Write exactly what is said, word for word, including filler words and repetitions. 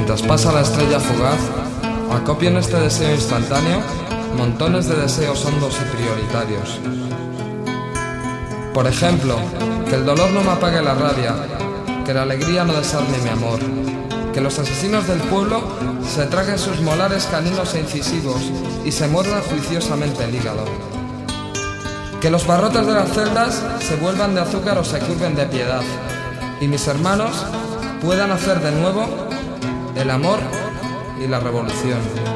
mientras pasa la estrella fugaz, acopio en este deseo instantáneo montones de deseos hondos y prioritarios. Por ejemplo, que el dolor no me apague la rabia, que la alegría no desarme mi amor, que los asesinos del pueblo se traguen sus molares caninos e incisivos y se muerdan juiciosamente el hígado, que los barrotes de las celdas se vuelvan de azúcar o se curven de piedad, y mis hermanos puedan hacer de nuevo el amor y la revolución.